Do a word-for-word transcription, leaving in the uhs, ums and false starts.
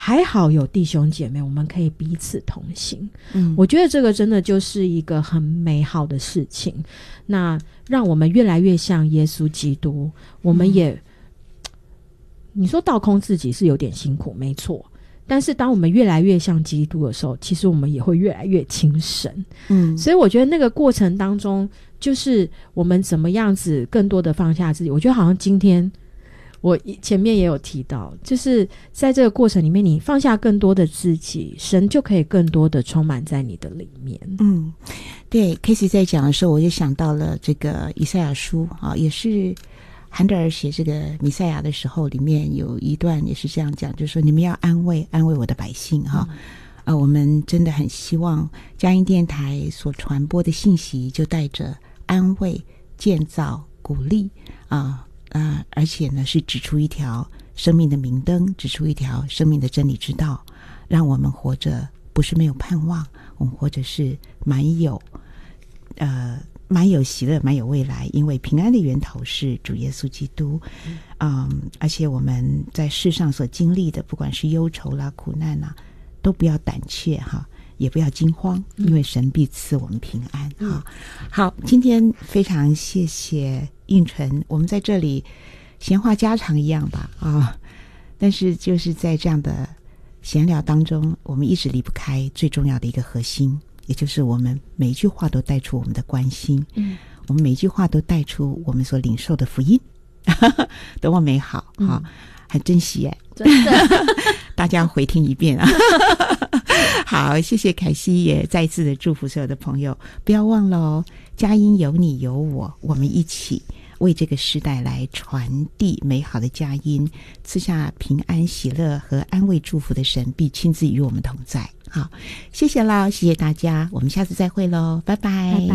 还好有弟兄姐妹，我们可以彼此同行。 嗯， 我觉得这个真的就是一个很美好的事情。那让我们越来越像耶稣基督，我们也、嗯、你说倒空自己是有点辛苦，没错。但是当我们越来越像基督的时候，其实我们也会越来越亲神。嗯，所以我觉得那个过程当中，就是我们怎么样子更多的放下自己。我觉得好像今天我前面也有提到，就是在这个过程里面，你放下更多的自己，神就可以更多的充满在你的里面。 嗯，对 Casey 在讲的时候，我就想到了这个以赛亚书啊，也是韩德尔写这个弥赛亚的时候，里面有一段也是这样讲，就是说你们要安慰安慰我的百姓哈、嗯呃。我们真的很希望佳音电台所传播的信息就带着安慰、建造、鼓励啊。呃，而且呢，是指出一条生命的明灯，指出一条生命的真理之道，让我们活着不是没有盼望，我们活着是蛮有呃蛮有喜乐，蛮有未来，因为平安的源头是主耶稣基督。嗯，嗯而且我们在世上所经历的，不管是忧愁啦、苦难啦，都不要胆怯哈。也不要惊慌，因为神必赐我们平安。嗯、好，好，今天非常谢谢应纯，我们在这里闲话家常一样吧啊，但是就是在这样的闲聊当中，我们一直离不开最重要的一个核心，也就是我们每一句话都带出我们的关心，嗯，我们每一句话都带出我们所领受的福音，多么美好啊！嗯、很珍惜耶， 真的， 大家回听一遍啊。好，谢谢凯西，也再一次的祝福所有的朋友，不要忘了哦，佳音有你有我，我们一起为这个时代来传递美好的佳音，赐下平安喜乐和安慰祝福的神必亲自与我们同在。好，谢谢啦，谢谢大家，我们下次再会咯，拜拜。拜拜。